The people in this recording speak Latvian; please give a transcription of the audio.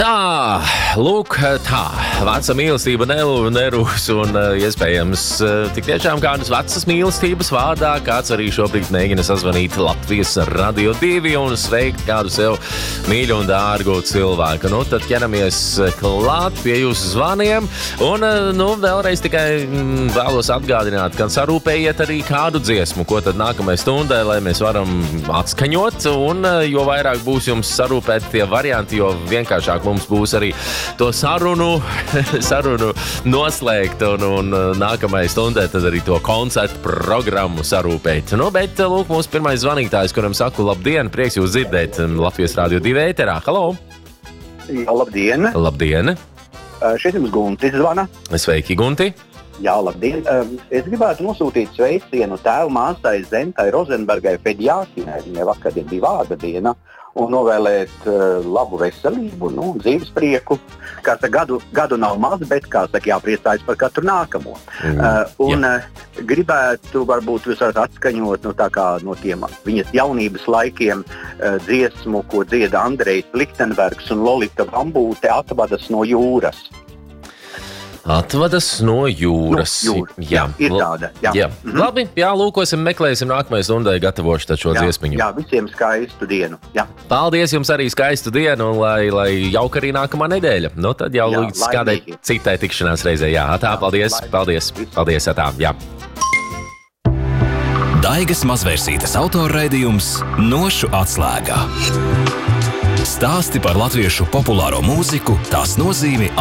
Tā, lūk, tā, veca mīlestība nerūs un iespējams tik tiešām kādas vecas mīlestības vārdā kāds arī šobrīd mēģina sazvanīt Latvijas Radio 2 un sveikt kādu sev mīļu un dārgu cilvēku. Nu, tad ķeramies klāt pie jūsu zvaniem un, vēlreiz tikai vēlos atgādināt, ka sarūpējiet arī kādu dziesmu, ko tad nākamajai stundai, lai mēs varam atskaņot un jo vairāk būs jums sarūpēt tie varianti, jo vienkāršāk mums būs arī to sarunu noslēgt un nākamajai stundai tad arī to koncertu programmu sarūpēt. Bet, lūk, mūsu pirmais zvanītājs, kuram saku labdien, prieks jūs dzirdēt Latvijas Radio 2 ēterā. Halo! Jā, labdien! Labdien! Šeit jums Guntis zvana. Sveiki, Gunti! Jā, labdien! Es gribētu nosūtīt sveicienu tēvu māsai Zentai Rozenbergai Fedjākinai. Viņai vakardien bija vārda diena. Un novēlēt labu veselību, dzīves prieku. Kā saka, gadu nav maz, bet, kā saka, jāpriecājas par katru nākamo. Gribētu, varbūt jūs varat atskaņot no tiem viņas jaunības laikiem dziesmu, ko dzieda Andrejs Lichtenbergs un Lolita Bambūte Atvadas no jūras. Atvadas no jūras. Jā, ir tāda. Jā. Labi, lūkosim, meklēsim nākamajai stundai gatavošu šo dziesmiņu. Jā, visiem skaistu dienu. Jā. Paldies jums arī skaistu dienu, un lai jauka arī nākamā nedēļa. Tad jau līdz kādai citai tikšanās reizē. Jā, tā, paldies. Tā, jā. Daigas Mazvērsītes autorraidījums Nošu atslēgā. Stāsti par latviešu populāro mūziku, tās nozīmi